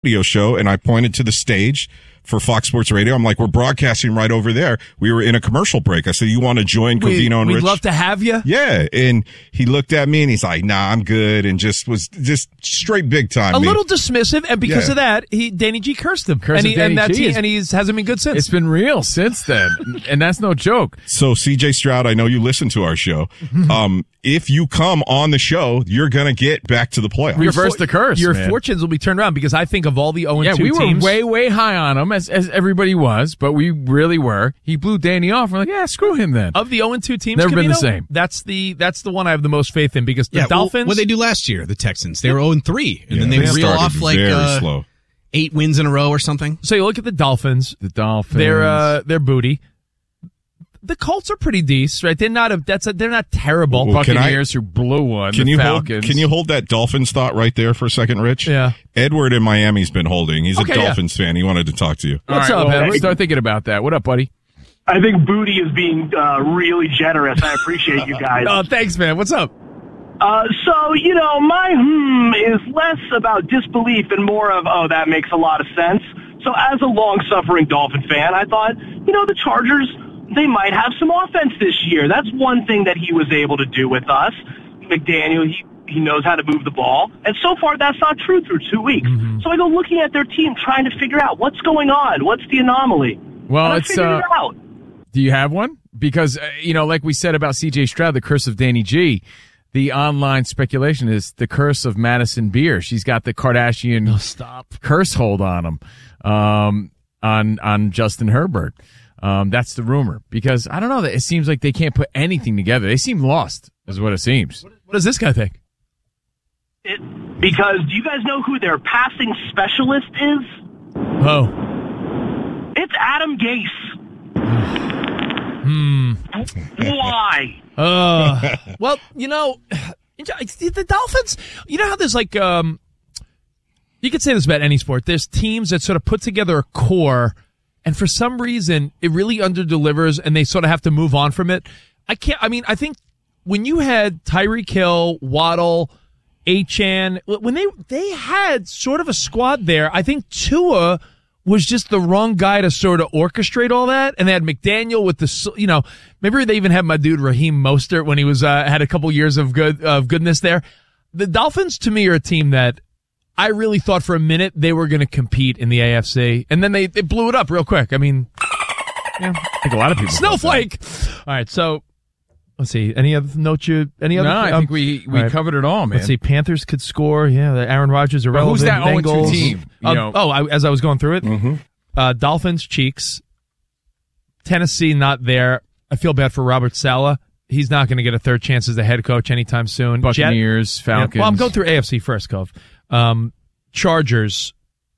radio show, and I pointed to the stage for Fox Sports Radio. I'm like, we're broadcasting right over there. We were in a commercial break. I said, you want to join Covino and Rich? We'd love to have you. Yeah. And he looked at me and he's like, nah, I'm good. And was straight big time. A little dismissive. And because of that, Danny G cursed him. And he hasn't been good since. It's been real since then. And that's no joke. So CJ Stroud, I know you listen to our show. If you come on the show, you're going to get back to the playoffs. Reverse the curse. Your fortunes will be turned around because I think of all the 0-2 teams. Yeah, we were way, way high on him, as everybody was, but we really were. He blew Danny off. We're like, yeah, screw him then. Of the 0-2 teams, never been the same. That's the one I have the most faith in because the Dolphins. What did they do last year? The Texans. They were 0-3, and then they reel off slow. 8 wins in a row or something. So you look at the Dolphins. They're booty. The Colts are pretty decent, right? They're not terrible. Well, Buccaneers who blew one. Can Falcons. Can you hold that Dolphins thought right there for a second, Rich? Yeah. Edward in Miami's been holding. He's a Dolphins fan. He wanted to talk to you. What's up, Edward? Start thinking about that. What up, buddy? I think Booty is being really generous. I appreciate you guys. Oh, thanks, man. What's up? So, my is less about disbelief and more of, that makes a lot of sense. So as a long-suffering Dolphin fan, I thought, the Chargers, they might have some offense this year. That's one thing that he was able to do with us. McDaniel, he knows how to move the ball. And so far, that's not true through 2 weeks. Mm-hmm. So I go looking at their team, trying to figure out what's going on. What's the anomaly? Well, I figured it out. Do you have one? Because, like we said about C.J. Stroud, the curse of Danny G, the online speculation is the curse of Madison Beer. She's got the Kardashian curse hold on him, on Justin Herbert. That's the rumor because I don't know that it seems like they can't put anything together. They seem lost is what it seems. What does this guy think? Because do you guys know who their passing specialist is? Oh. It's Adam Gase. Why? Well, the Dolphins, how there's like, you could say this about any sport. There's teams that sort of put together a core and for some reason it really underdelivers and they sort of have to move on from it. I think when you had Tyreek Hill, Waddle, Achane, when they had sort of a squad there, I think Tua was just the wrong guy to sort of orchestrate all that. And they had McDaniel with the, maybe they even had my dude Raheem Mostert when he was, had a couple years of goodness there. The Dolphins to me are a team that I really thought for a minute they were going to compete in the AFC. And then they blew it up real quick. I mean, I think a lot of people. Snowflake! All right. So let's see. Any other notes I think we covered it all, man. Let's see. Panthers could score. Yeah. Aaron Rodgers are relevant. Who's that Bengals. 0-2 team? As I was going through it. Mm-hmm. Dolphins, Cheeks. Tennessee, not there. I feel bad for Robert Saleh. He's not going to get a third chance as the head coach anytime soon. Buccaneers, Falcons. Yeah. Well, I'm going through AFC first, Cove. Chargers.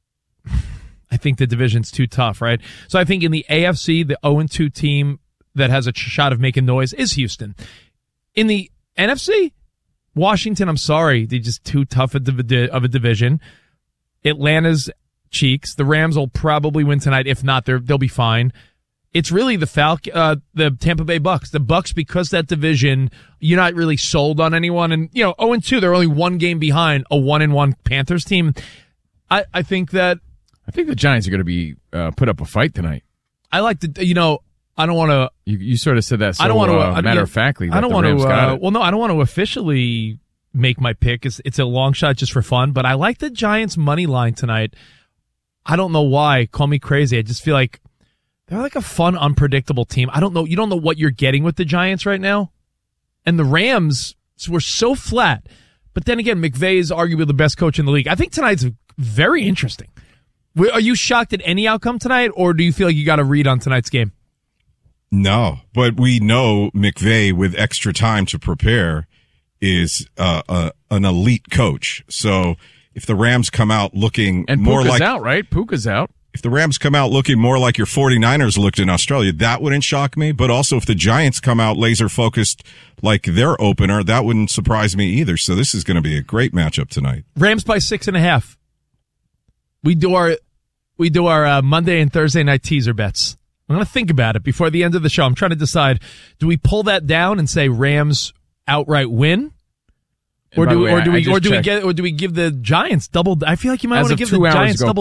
I think the division's too tough, right? So I think in the AFC, the 0-2 team that has a shot of making noise is Houston. In the NFC, Washington, I'm sorry, they're just too tough of a division. Atlanta's Cheeks. The Rams will probably win tonight. If not, they'll be fine. It's really the Tampa Bay Bucks. The Bucks, because that division, you're not really sold on anyone. And, 0-2, they're only one game behind a 1-1 Panthers team. I think the Giants are going to be put up a fight tonight. I like to, I don't want to. You sort of said that. So, I don't want to. Matter of factly, I don't want to. I don't want to officially make my pick. It's a long shot just for fun, but I like the Giants money line tonight. I don't know why. Call me crazy. I just feel like they're like a fun, unpredictable team. I don't know. You don't know what you're getting with the Giants right now, and the Rams were so flat. But then again, McVay is arguably the best coach in the league. I think tonight's very interesting. Are you shocked at any outcome tonight, or do you feel like you got a read on tonight's game? No, but we know McVay with extra time to prepare is an elite coach. So if the Rams come out looking more Puka's like out, right? Puka's out. If the Rams come out looking more like your 49ers looked in Australia, that wouldn't shock me. But also if the Giants come out laser focused like their opener, that wouldn't surprise me either. So this is going to be a great matchup tonight. Rams by 6.5. We do our Monday and Thursday night teaser bets. I'm going to think about it before the end of the show. I'm trying to decide, do we pull that down and say Rams outright win? Or do we give the Giants double? I feel like you might want to give the Giants double